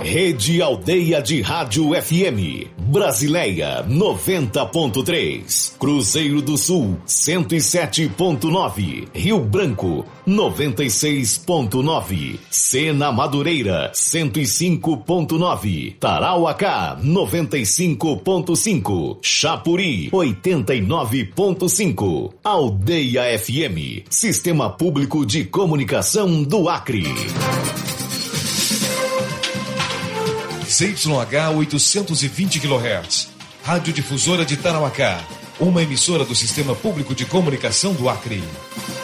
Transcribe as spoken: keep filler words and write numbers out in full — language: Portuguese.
Rede Aldeia de Rádio F M, Brasileia noventa ponto três, Cruzeiro do Sul cento e sete ponto nove, Rio Branco noventa e seis ponto nove, Sena Madureira cento e cinco ponto nove, Tarauacá noventa e cinco ponto cinco, Chapuri oitenta e nove ponto cinco, Aldeia F M, Sistema Público de Comunicação do Acre. Z Y H oitocentos e vinte quilohertz, Rádio Difusora de Tarauacá, uma emissora do Sistema Público de Comunicação do Acre.